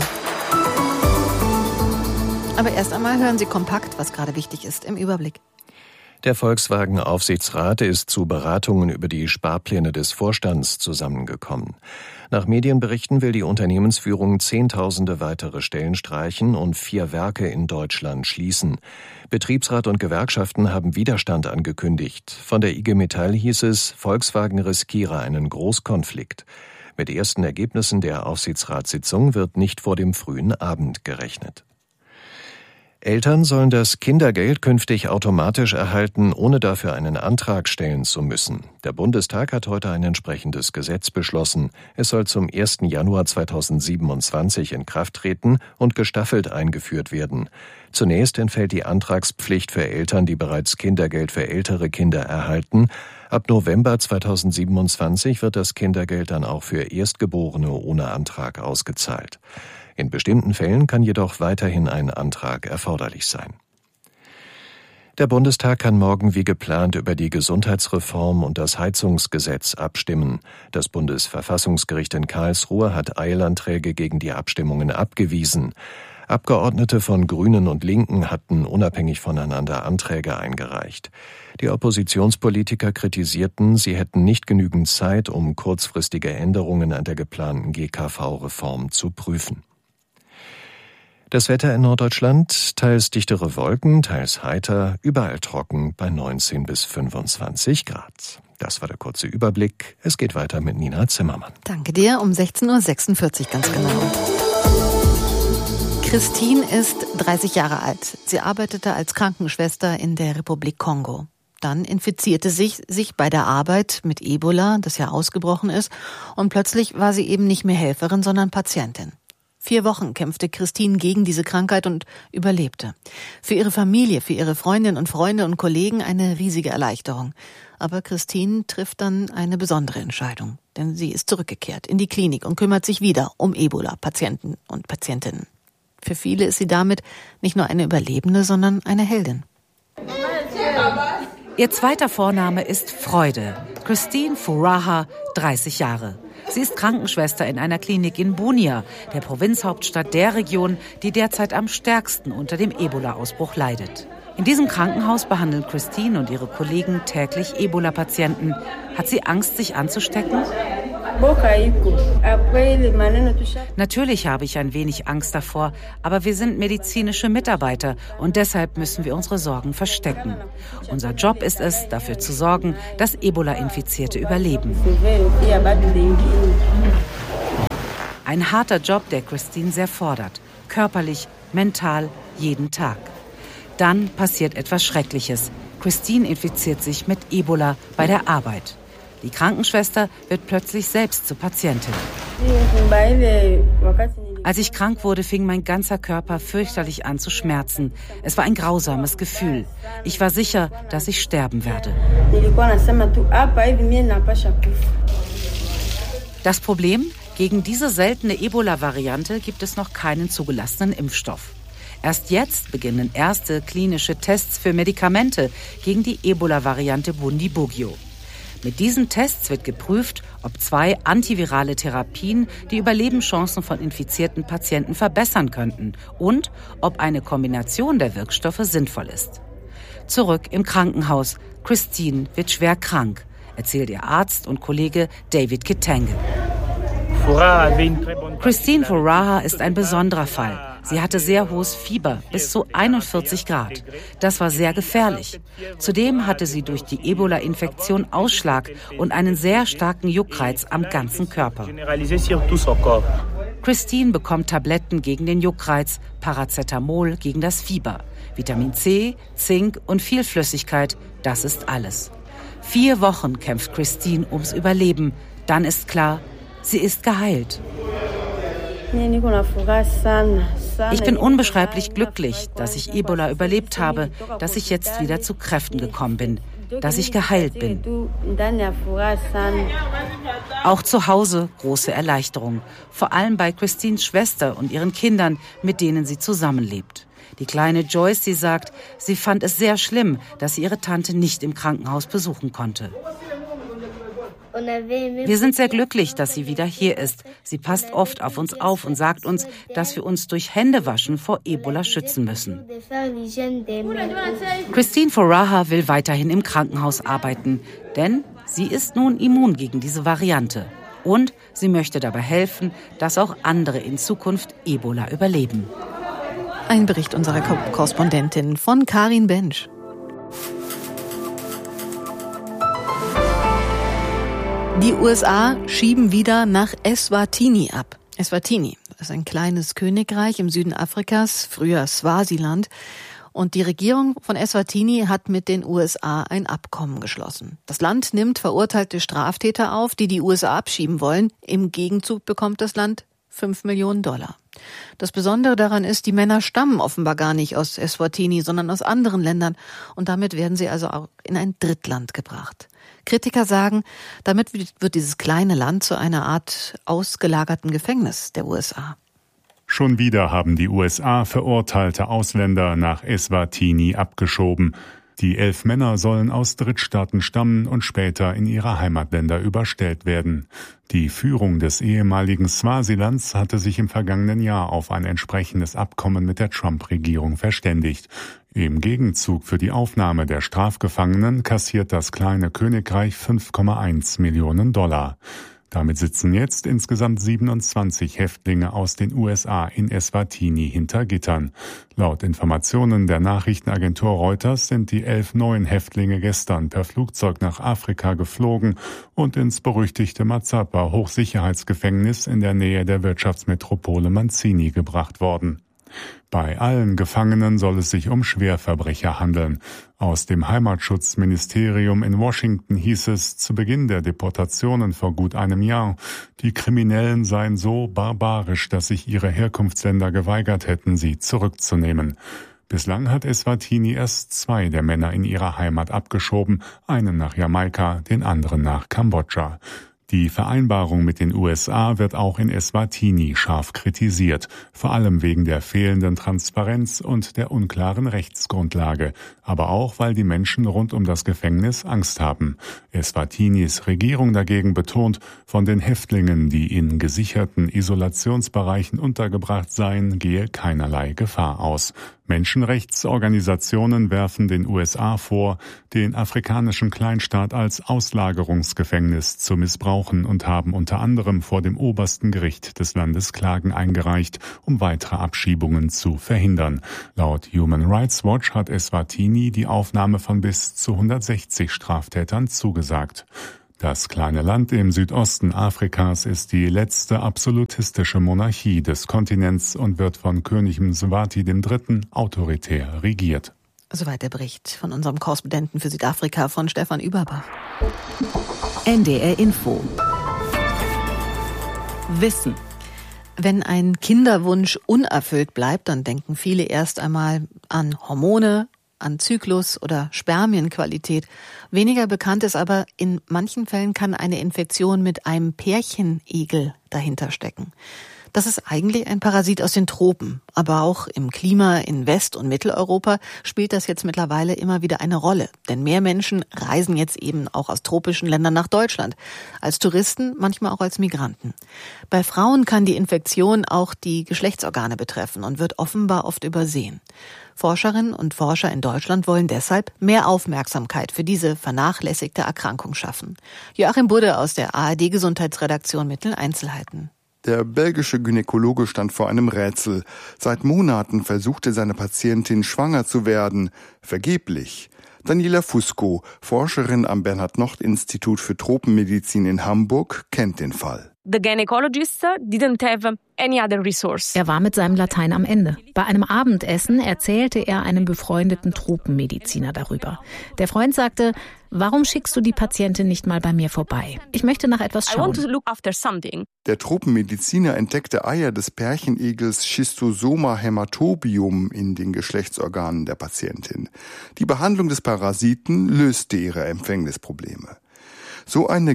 Aber erst einmal hören Sie kompakt, was gerade wichtig ist, im Überblick. Der Volkswagen-Aufsichtsrat ist zu Beratungen über die Sparpläne des Vorstands zusammengekommen. Nach Medienberichten will die Unternehmensführung Zehntausende weitere Stellen streichen und 4 Werke in Deutschland schließen. Betriebsrat und Gewerkschaften haben Widerstand angekündigt. Von der IG Metall hieß es, Volkswagen riskiere einen Großkonflikt. Mit ersten Ergebnissen der Aufsichtsratssitzung wird nicht vor dem frühen Abend gerechnet. Eltern sollen das Kindergeld künftig automatisch erhalten, ohne dafür einen Antrag stellen zu müssen. Der Bundestag hat heute ein entsprechendes Gesetz beschlossen. Es soll zum 1. Januar 2027 in Kraft treten und gestaffelt eingeführt werden. Zunächst entfällt die Antragspflicht für Eltern, die bereits Kindergeld für ältere Kinder erhalten. Ab November 2027 wird das Kindergeld dann auch für Erstgeborene ohne Antrag ausgezahlt. In bestimmten Fällen kann jedoch weiterhin ein Antrag erforderlich sein. Der Bundestag kann morgen wie geplant über die Gesundheitsreform und das Heizungsgesetz abstimmen. Das Bundesverfassungsgericht in Karlsruhe hat Eilanträge gegen die Abstimmungen abgewiesen. Abgeordnete von Grünen und Linken hatten unabhängig voneinander Anträge eingereicht. Die Oppositionspolitiker kritisierten, sie hätten nicht genügend Zeit, um kurzfristige Änderungen an der geplanten GKV-Reform zu prüfen. Das Wetter in Norddeutschland, teils dichtere Wolken, teils heiter, überall trocken bei 19 bis 25 Grad. Das war der kurze Überblick. Es geht weiter mit Nina Zimmermann. Danke dir, um 16.46 Uhr ganz genau. Christine ist 30 Jahre alt. Sie arbeitete als Krankenschwester in der Republik Kongo. Dann infizierte sich bei der Arbeit mit Ebola, das ja ausgebrochen ist, und plötzlich war sie eben nicht mehr Helferin, sondern Patientin. 4 Wochen kämpfte Christine gegen diese Krankheit und überlebte. Für ihre Familie, für ihre Freundinnen und Freunde und Kollegen eine riesige Erleichterung. Aber Christine trifft dann eine besondere Entscheidung. Denn sie ist zurückgekehrt in die Klinik und kümmert sich wieder um Ebola-Patienten und Patientinnen. Für viele ist sie damit nicht nur eine Überlebende, sondern eine Heldin. Ihr zweiter Vorname ist Freude. Christine Furaha, 30 Jahre. Sie ist Krankenschwester in einer Klinik in Bunia, der Provinzhauptstadt der Region, die derzeit am stärksten unter dem Ebola-Ausbruch leidet. In diesem Krankenhaus behandeln Christine und ihre Kollegen täglich Ebola-Patienten. Hat sie Angst, sich anzustecken? Natürlich habe ich ein wenig Angst davor, aber wir sind medizinische Mitarbeiter und deshalb müssen wir unsere Sorgen verstecken. Unser Job ist es, dafür zu sorgen, dass Ebola-Infizierte überleben. Ein harter Job, der Christine sehr fordert. Körperlich, mental, jeden Tag. Dann passiert etwas Schreckliches. Christine infiziert sich mit Ebola bei der Arbeit. Die Krankenschwester wird plötzlich selbst zur Patientin. Als ich krank wurde, fing mein ganzer Körper fürchterlich an zu schmerzen. Es war ein grausames Gefühl. Ich war sicher, dass ich sterben werde. Das Problem? Gegen diese seltene Ebola-Variante gibt es noch keinen zugelassenen Impfstoff. Erst jetzt beginnen erste klinische Tests für Medikamente gegen die Ebola-Variante Bundibugyo. Mit diesen Tests wird geprüft, ob 2 antivirale Therapien die Überlebenschancen von infizierten Patienten verbessern könnten und ob eine Kombination der Wirkstoffe sinnvoll ist. Zurück im Krankenhaus. Christine wird schwer krank, erzählt ihr Arzt und Kollege David Kitenge. Christine Furaha ist ein besonderer Fall. Sie hatte sehr hohes Fieber, bis zu 41 Grad. Das war sehr gefährlich. Zudem hatte sie durch die Ebola-Infektion Ausschlag und einen sehr starken Juckreiz am ganzen Körper. Christine bekommt Tabletten gegen den Juckreiz, Paracetamol gegen das Fieber, Vitamin C, Zink und viel Flüssigkeit, das ist alles. 4 Wochen kämpft Christine ums Überleben. Dann ist klar, sie ist geheilt. Ich bin unbeschreiblich glücklich, dass ich Ebola überlebt habe, dass ich jetzt wieder zu Kräften gekommen bin, dass ich geheilt bin. Auch zu Hause große Erleichterung, vor allem bei Christines Schwester und ihren Kindern, mit denen sie zusammenlebt. Die kleine Joyce, sie sagt, sie fand es sehr schlimm, dass sie ihre Tante nicht im Krankenhaus besuchen konnte. Wir sind sehr glücklich, dass sie wieder hier ist. Sie passt oft auf uns auf und sagt uns, dass wir uns durch Händewaschen vor Ebola schützen müssen. Christine Furaha will weiterhin im Krankenhaus arbeiten, denn sie ist nun immun gegen diese Variante. Und sie möchte dabei helfen, dass auch andere in Zukunft Ebola überleben. Ein Bericht unserer Korrespondentin von Karin Bensch. Die USA schieben wieder nach Eswatini ab. Eswatini ist ein kleines Königreich im Süden Afrikas, früher Swasiland. Und die Regierung von Eswatini hat mit den USA ein Abkommen geschlossen. Das Land nimmt verurteilte Straftäter auf, die die USA abschieben wollen. Im Gegenzug bekommt das Land $5 Millionen. Das Besondere daran ist, die Männer stammen offenbar gar nicht aus Eswatini, sondern aus anderen Ländern. Und damit werden sie also auch in ein Drittland gebracht. Kritiker sagen, damit wird dieses kleine Land zu einer Art ausgelagerten Gefängnis der USA. Schon wieder haben die USA verurteilte Ausländer nach Eswatini abgeschoben. Die 11 Männer sollen aus Drittstaaten stammen und später in ihre Heimatländer überstellt werden. Die Führung des ehemaligen Swasilands hatte sich im vergangenen Jahr auf ein entsprechendes Abkommen mit der Trump-Regierung verständigt. Im Gegenzug für die Aufnahme der Strafgefangenen kassiert das kleine Königreich $5,1 Millionen. Damit sitzen jetzt insgesamt 27 Häftlinge aus den USA in Eswatini hinter Gittern. Laut Informationen der Nachrichtenagentur Reuters sind die 11 neuen Häftlinge gestern per Flugzeug nach Afrika geflogen und ins berüchtigte Mazapa-Hochsicherheitsgefängnis in der Nähe der Wirtschaftsmetropole Manzini gebracht worden. Bei allen Gefangenen soll es sich um Schwerverbrecher handeln. Aus dem Heimatschutzministerium in Washington hieß es zu Beginn der Deportationen vor gut einem Jahr, die Kriminellen seien so barbarisch, dass sich ihre Herkunftsländer geweigert hätten, sie zurückzunehmen. Bislang hat Eswatini erst 2 der Männer in ihrer Heimat abgeschoben, einen nach Jamaika, den anderen nach Kambodscha. Die Vereinbarung mit den USA wird auch in Eswatini scharf kritisiert, vor allem wegen der fehlenden Transparenz und der unklaren Rechtsgrundlage, aber auch, weil die Menschen rund um das Gefängnis Angst haben. Eswatinis Regierung dagegen betont, von den Häftlingen, die in gesicherten Isolationsbereichen untergebracht seien, gehe keinerlei Gefahr aus. Menschenrechtsorganisationen werfen den USA vor, den afrikanischen Kleinstaat als Auslagerungsgefängnis zu missbrauchen und haben unter anderem vor dem obersten Gericht des Landes Klagen eingereicht, um weitere Abschiebungen zu verhindern. Laut Human Rights Watch hat Eswatini die Aufnahme von bis zu 160 Straftätern zugesagt. Das kleine Land im Südosten Afrikas ist die letzte absolutistische Monarchie des Kontinents und wird von König Mswati III. Autoritär regiert. Soweit der Bericht von unserem Korrespondenten für Südafrika von Stefan Überbach. NDR Info. Wissen. Wenn ein Kinderwunsch unerfüllt bleibt, dann denken viele erst einmal an Hormone, an Zyklus oder Spermienqualität. Weniger bekannt ist aber, in manchen Fällen kann eine Infektion mit einem Pärchenigel dahinter stecken. Das ist eigentlich ein Parasit aus den Tropen, aber auch im Klima in West- und Mitteleuropa spielt das jetzt mittlerweile immer wieder eine Rolle. Denn mehr Menschen reisen jetzt eben auch aus tropischen Ländern nach Deutschland. Als Touristen, manchmal auch als Migranten. Bei Frauen kann die Infektion auch die Geschlechtsorgane betreffen und wird offenbar oft übersehen. Forscherinnen und Forscher in Deutschland wollen deshalb mehr Aufmerksamkeit für diese vernachlässigte Erkrankung schaffen. Joachim Budde aus der ARD-Gesundheitsredaktion mit den Einzelheiten. Der belgische Gynäkologe stand vor einem Rätsel. Seit Monaten versuchte seine Patientin schwanger zu werden. Vergeblich. Daniela Fusco, Forscherin am Bernhard-Nocht-Institut für Tropenmedizin in Hamburg, kennt den Fall. The gynecologist didn't have any other resource. Er war mit seinem Latein am Ende. Bei einem Abendessen erzählte er einem befreundeten Tropenmediziner darüber. Der Freund sagte: Warum schickst du die Patientin nicht mal bei mir vorbei? Ich möchte nach etwas schauen. I want to look after something. Der Tropenmediziner entdeckte Eier des Pärchenigels Schistosoma hematobium in den Geschlechtsorganen der Patientin. Die Behandlung des Parasiten löste ihre Empfängnisprobleme. So eine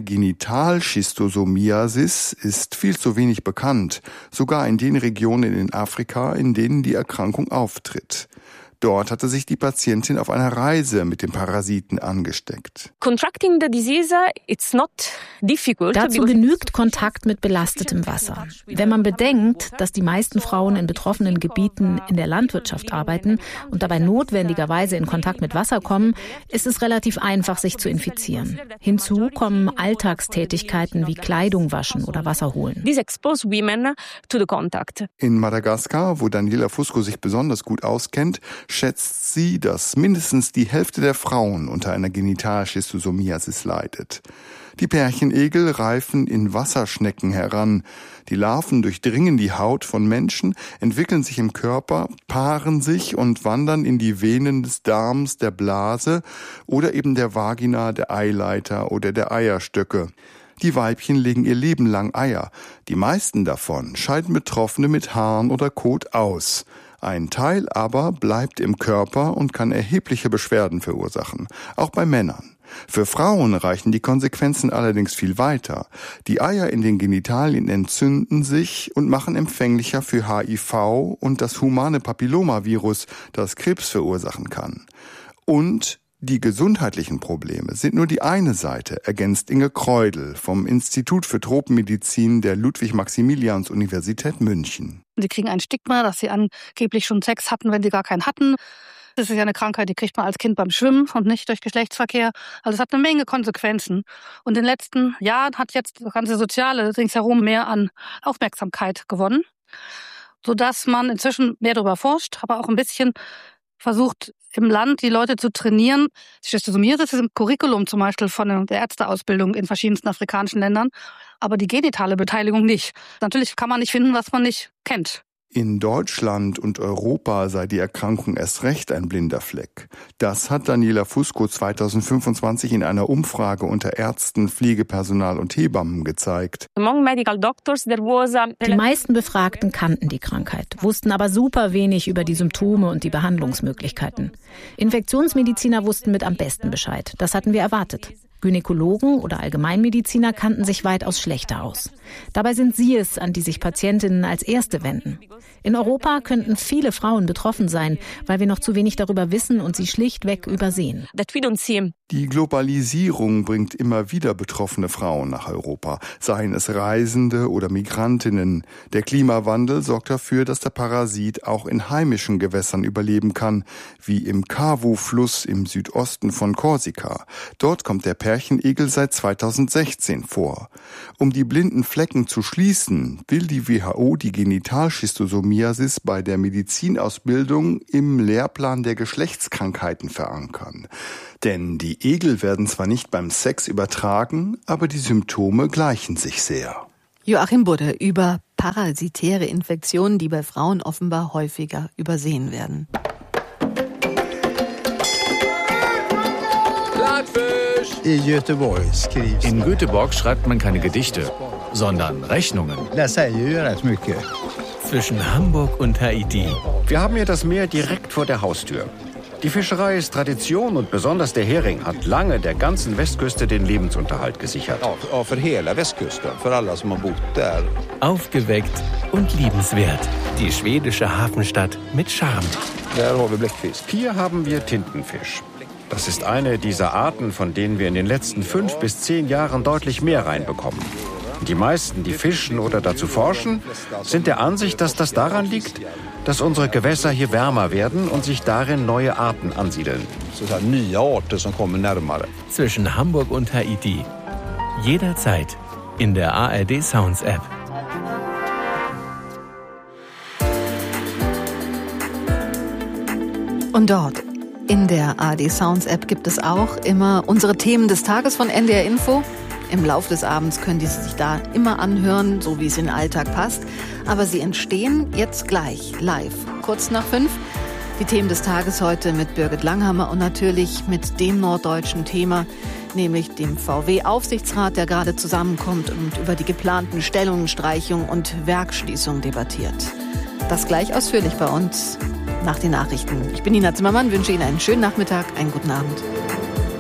Genitalschistosomiasis ist viel zu wenig bekannt, sogar in den Regionen in Afrika, in denen die Erkrankung auftritt. Dort hatte sich die Patientin auf einer Reise mit dem Parasiten angesteckt. Contracting the disease, it's not difficult. Dazu genügt Kontakt mit belastetem Wasser. Wenn man bedenkt, dass die meisten Frauen in betroffenen Gebieten in der Landwirtschaft arbeiten und dabei notwendigerweise in Kontakt mit Wasser kommen, ist es relativ einfach, sich zu infizieren. Hinzu kommen Alltagstätigkeiten wie Kleidung waschen oder Wasser holen. This expose women to the contact. In Madagaskar, wo Daniela Fusco sich besonders gut auskennt, schätzt sie, dass mindestens die Hälfte der Frauen unter einer Genitalschistosomiasis leidet. Die Pärchenigel reifen in Wasserschnecken heran. Die Larven durchdringen die Haut von Menschen, entwickeln sich im Körper, paaren sich und wandern in die Venen des Darms, der Blase oder eben der Vagina, der Eileiter oder der Eierstöcke. Die Weibchen legen ihr Leben lang Eier. Die meisten davon scheiden Betroffene mit Haaren oder Kot aus. Ein Teil aber bleibt im Körper und kann erhebliche Beschwerden verursachen, auch bei Männern. Für Frauen reichen die Konsequenzen allerdings viel weiter. Die Eier in den Genitalien entzünden sich und machen empfänglicher für HIV und das humane Papillomavirus, das Krebs verursachen kann. Und die gesundheitlichen Probleme sind nur die eine Seite, ergänzt Inge Kreudel vom Institut für Tropenmedizin der Ludwig-Maximilians-Universität München. Sie kriegen ein Stigma, dass sie angeblich schon Sex hatten, wenn sie gar keinen hatten. Das ist ja eine Krankheit, die kriegt man als Kind beim Schwimmen und nicht durch Geschlechtsverkehr. Also es hat eine Menge Konsequenzen. Und in den letzten Jahren hat jetzt das ganze Soziale ringsherum mehr an Aufmerksamkeit gewonnen, sodass man inzwischen mehr darüber forscht, aber auch ein bisschen versucht, im Land die Leute zu trainieren. Schistosomiasis ist im Curriculum zum Beispiel von der Ärzteausbildung in verschiedensten afrikanischen Ländern, aber die genitale Beteiligung nicht. Natürlich kann man nicht finden, was man nicht kennt. In Deutschland und Europa sei die Erkrankung erst recht ein blinder Fleck. Das hat Daniela Fusco 2025 in einer Umfrage unter Ärzten, Pflegepersonal und Hebammen gezeigt. Die meisten Befragten kannten die Krankheit, wussten aber super wenig über die Symptome und die Behandlungsmöglichkeiten. Infektionsmediziner wussten mit am besten Bescheid. Das hatten wir erwartet. Gynäkologen oder Allgemeinmediziner kannten sich weitaus schlechter aus. Dabei sind sie es, an die sich Patientinnen als Erste wenden. In Europa könnten viele Frauen betroffen sein, weil wir noch zu wenig darüber wissen und sie schlichtweg übersehen. Die Globalisierung bringt immer wieder betroffene Frauen nach Europa, seien es Reisende oder Migrantinnen. Der Klimawandel sorgt dafür, dass der Parasit auch in heimischen Gewässern überleben kann, wie im Cavu-Fluss im Südosten von Korsika. Dort kommt der Pärchenigel seit 2016 vor. Um die blinden Flecken zu schließen, will die WHO die Genitalschistosomiasis bei der Medizinausbildung im Lehrplan der Geschlechtskrankheiten verankern. Denn die Igel werden zwar nicht beim Sex übertragen, aber die Symptome gleichen sich sehr. Joachim Budde über parasitäre Infektionen, die bei Frauen offenbar häufiger übersehen werden. In Göteborg schreibt man keine Gedichte, sondern Rechnungen. Zwischen Hamburg und Haiti. Wir haben hier das Meer direkt vor der Haustür. Die Fischerei ist Tradition und besonders der Hering hat lange der ganzen Westküste den Lebensunterhalt gesichert. Aufgeweckt und liebenswert. Die schwedische Hafenstadt mit Charme. Hier haben wir Tintenfisch. Das ist eine dieser Arten, von denen wir in den letzten 5 bis 10 Jahren deutlich mehr reinbekommen. Die meisten, die fischen oder dazu forschen, sind der Ansicht, dass das daran liegt, dass unsere Gewässer hier wärmer werden und sich darin neue Arten ansiedeln. Zwischen Hamburg und Haiti. Jederzeit in der ARD Sounds App. Und dort in der ARD Sounds App gibt es auch immer unsere Themen des Tages von NDR Info. Im Laufe des Abends können die sich da immer anhören, so wie es in den Alltag passt. Aber sie entstehen jetzt gleich, live, kurz nach 5. Die Themen des Tages heute mit Birgit Langhammer und natürlich mit dem norddeutschen Thema, nämlich dem VW-Aufsichtsrat, der gerade zusammenkommt und über die geplanten Stellungenstreichung und Werksschließung debattiert. Das gleich ausführlich bei uns nach den Nachrichten. Ich bin Nina Zimmermann, wünsche Ihnen einen schönen Nachmittag, einen guten Abend.